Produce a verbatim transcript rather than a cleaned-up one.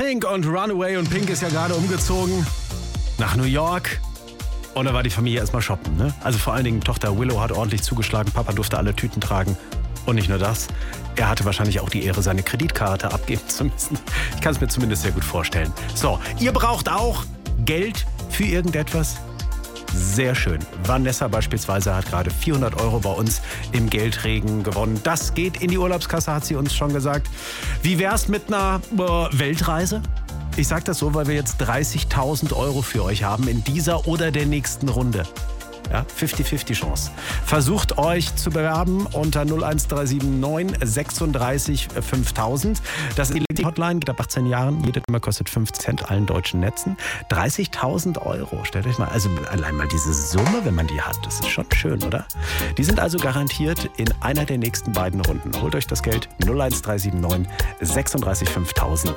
Pink und Runaway. Und Pink ist ja gerade umgezogen nach New York. Und da war die Familie erstmal shoppen, ne? Also vor allen Dingen Tochter Willow hat ordentlich zugeschlagen. Papa durfte alle Tüten tragen. Und nicht nur das, er hatte wahrscheinlich auch die Ehre, seine Kreditkarte abgeben zu müssen. Ich kann es mir zumindest sehr gut vorstellen. So, ihr braucht auch Geld für irgendetwas? Sehr schön. Vanessa beispielsweise hat gerade vierhundert Euro bei uns im Geldregen gewonnen. Das geht in die Urlaubskasse, hat sie uns schon gesagt. Wie wär's mit einer äh, Weltreise? Ich sag das so, weil wir jetzt dreißigtausend Euro für euch haben in dieser oder der nächsten Runde. Ja, fünfzig fünfzig Chance. Versucht euch zu bewerben unter null eins drei sieben neun sechsunddreißig fünftausend. Das ist die Hotline, geht ab achtzehn Jahren. Jede Nummer kostet fünf Cent allen deutschen Netzen. dreißigtausend Euro. Stellt euch mal, also allein mal diese Summe, wenn man die hat, das ist schon schön, oder? Die sind also garantiert in einer der nächsten beiden Runden. Holt euch das Geld null eins drei sieben neun sechsunddreißig fünftausend.